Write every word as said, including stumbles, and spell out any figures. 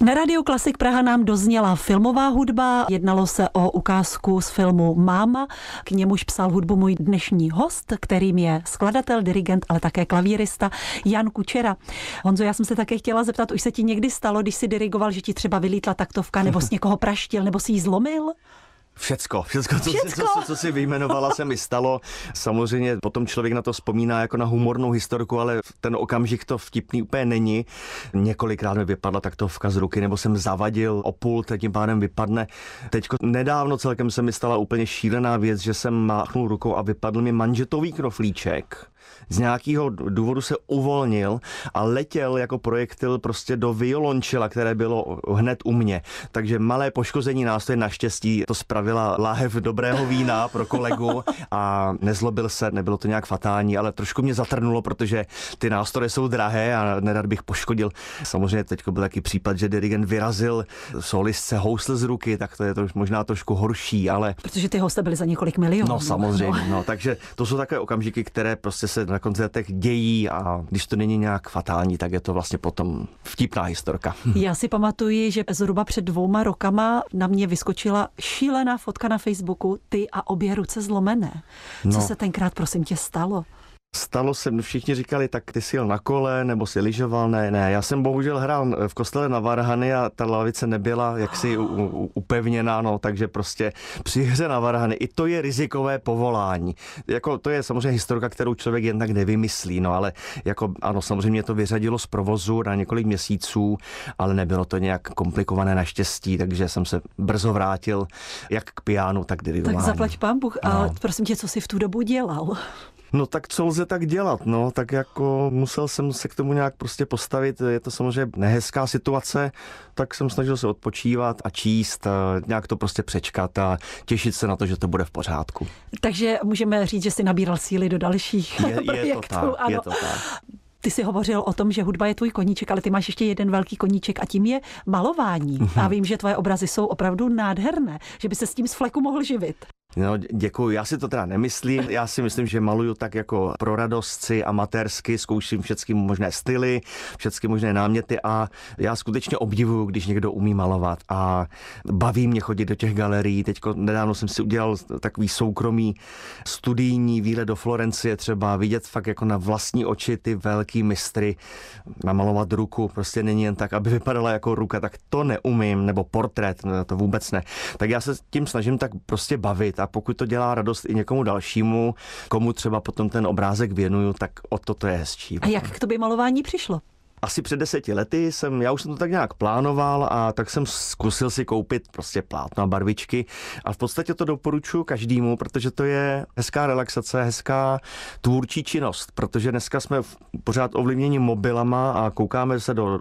Na Rádiu Klasik Praha nám dozněla filmová hudba, jednalo se o ukázku z filmu Máma, k němuž psal hudbu můj dnešní host, kterým je skladatel, dirigent, ale také klavírista Jan Kučera. Honzo, já jsem se také chtěla zeptat, už se ti někdy stalo, když jsi dirigoval, že ti třeba vylítla taktovka, nebo z někoho praštil, nebo si ji zlomil? Všecko, všecko, co, všecko. Co, co, co si vyjmenovala, se mi stalo. Samozřejmě potom člověk na to vzpomíná jako na humornou historku, ale ten okamžik to vtipný úplně není. Několikrát mi vypadla taktovka z ruky, nebo jsem zavadil o pult, tím pádem vypadne. Teďko nedávno celkem se mi stala úplně šílená věc, že jsem máchnul rukou a vypadl mi manžetový knoflíček. Z nějakého důvodu se uvolnil a letěl jako projektil prostě do violončela, které bylo hned u mě. Takže malé poškození nástroje, naštěstí to spravila láhev dobrého vína pro kolegu a nezlobil se, nebylo to nějak fatální, ale trošku mě zatrnulo, protože ty nástroje jsou drahé a nerad bych poškodil. Samozřejmě teď byl taky případ, že dirigent vyrazil solistce housl z ruky, tak to je to možná trošku horší, ale... Protože ty housle byly za několik milionů. No samozřejmě, no. no takže to jsou takové okamžiky, které prostě se na koncertech dějí a když to není nějak fatální, tak je to vlastně potom vtipná historka. Já si pamatuji, že zhruba před dvouma rokama na mě vyskočila šílená fotka na Facebooku, ty a obě ruce zlomené. Co No. se tenkrát, prosím tě, stalo? Stalo se, všichni říkali, tak ty jsi jel na kole, nebo si lyžoval, ne, ne. Já jsem bohužel hrál v kostele na varhany a ta lavice nebyla jaksi u, u, upevněná, no, takže prostě při hře na varhany, i to je rizikové povolání. Jako to je samozřejmě historka, kterou člověk jen tak nevymyslí, no, ale jako ano, samozřejmě to vyřadilo z provozu na několik měsíců, ale nebylo to nějak komplikované naštěstí, takže jsem se brzo vrátil jak k pianu, tak k dirigování. Tak zaplať pán Bůh, No. ale prosím tě, co jsi v tu dobu dělal? No tak co lze tak dělat, no, tak jako musel jsem se k tomu nějak prostě postavit, je to samozřejmě nehezká situace, tak jsem snažil se odpočívat a číst, a nějak to prostě přečkat a těšit se na to, že to bude v pořádku. Takže můžeme říct, že jsi nabíral síly do dalších Je, je projektů. to tak, ano. je to tak. Ty jsi hovořil o tom, že hudba je tvůj koníček, ale ty máš ještě jeden velký koníček a tím je malování. A vím, že tvoje obrazy jsou opravdu nádherné, že by se s tím z fleku mohl živit. No, děkuji. Já si to teda nemyslím. Já si myslím, že maluju tak jako pro radost si, amatérsky, zkouším všechny možné styly, všechny možné náměty a já skutečně obdivuju, když někdo umí malovat a baví mě chodit do těch galerií. Teďko nedávno jsem si udělal takový soukromý studijní výlet do Florencie, třeba vidět fakt jako na vlastní oči ty velký mistry, namalovat ruku. Prostě není jen tak, aby vypadala jako ruka, tak to neumím, nebo portrét, to vůbec ne. Tak já se tím snažím tak prostě bavit. A pokud to dělá radost i někomu dalšímu, komu třeba potom ten obrázek věnuju, tak o to to je hezčí. A jak k tobě malování přišlo? Asi před deseti lety jsem, já už jsem to tak nějak plánoval a tak jsem zkusil si koupit prostě plátno a barvičky a v podstatě to doporučuji každému, protože to je hezká relaxace, hezká tvůrčí činnost, protože dneska jsme pořád ovlivněni mobilama a koukáme se do